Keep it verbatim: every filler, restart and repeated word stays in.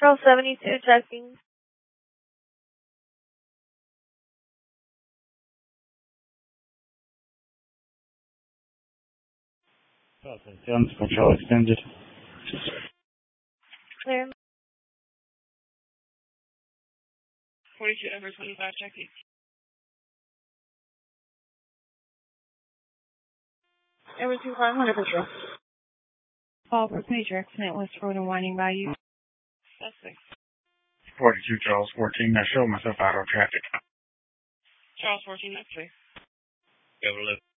Control seventy-two checking. Atención, control extended. Clear. forty-two over twenty-five checking. Over two five hundred control. Call for major accident West Road and Winding Bayou. Suspect. forty-two Charles fourteen, I show myself out of traffic. Charles fourteen, that's clear. Overlook.